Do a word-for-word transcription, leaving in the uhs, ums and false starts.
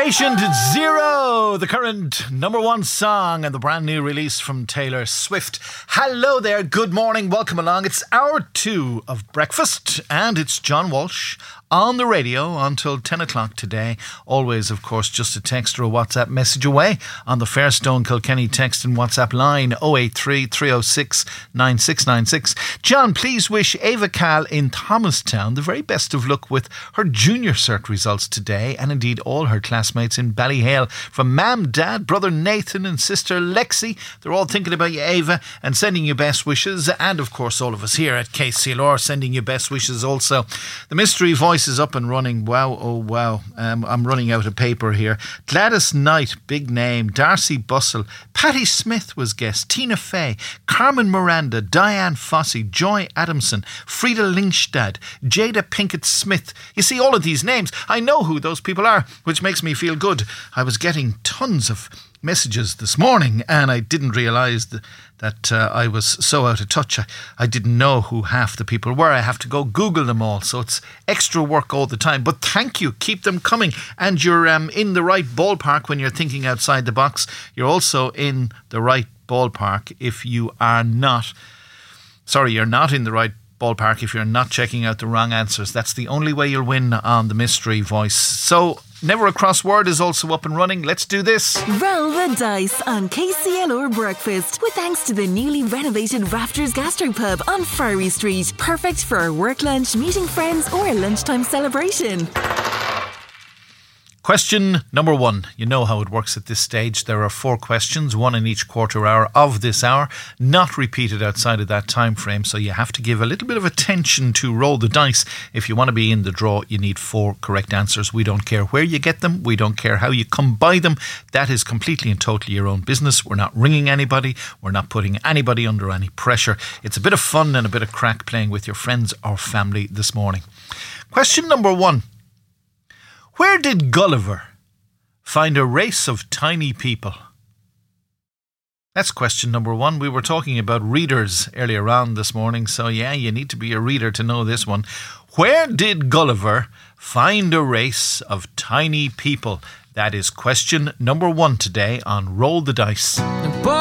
Patient Zero, the current number one song and the brand new release from Taylor Swift. Hello there, good morning, welcome along. It's hour two of breakfast and it's John Walsh on the radio until ten o'clock today. Always, of course, just a text or a WhatsApp message away on the Fairstone Kilkenny text and WhatsApp line oh eight three, three oh six, nine six nine six. John, please wish Ava Cal in Thomastown the very best of luck with her junior cert results today, and indeed all her classmates in Ballyhale. From Mam, Dad, brother Nathan and sister Lexi, they're all thinking about you, Ava, and sending you best wishes. And of course all of us here at K C L R sending you best wishes also. The Mystery Voice is up and running. Wow, oh wow. Um, I'm running out of paper here. Gladys Knight, big name. Darcy Bussell. Patti Smith was guest. Tina Fey. Carmen Miranda. Diane Fossey. Joy Adamson. Frida Lingstad. Jada Pinkett Smith. You see, all of these names, I know who those people are, which makes me feel good. I was getting tons of messages this morning and I didn't realise that, that uh, I was so out of touch. I, I didn't know who half the people were. I have to go Google them all, so it's extra work all the time. But thank you, keep them coming. And you're um, in the right ballpark when you're thinking outside the box. You're also in the right ballpark if you are not sorry you're not in the right ballpark if you're not checking out the wrong answers. That's the only way you'll win on the Mystery Voice. So Never a Crossword is also up and running. Let's do this. Roll the dice on K C L R Breakfast with thanks to the newly renovated Rafters Gastropub on Furry Street. Perfect for a work lunch, meeting friends or a lunchtime celebration. Question number one. You know how it works at this stage. There are four questions, one in each quarter hour of this hour, not repeated outside of that time frame, so you have to give a little bit of attention to roll the dice. If you want to be in the draw, you need four correct answers. We don't care where you get them. We don't care how you come by them. That is completely and totally your own business. We're not ringing anybody. We're not putting anybody under any pressure. It's a bit of fun and a bit of crack playing with your friends or family this morning. Question number one. Where did Gulliver find a race of tiny people? That's question number one. We were talking about readers earlier on this morning, so yeah, you need to be a reader to know this one. Where did Gulliver find a race of tiny people? That is question number one today on Roll the Dice.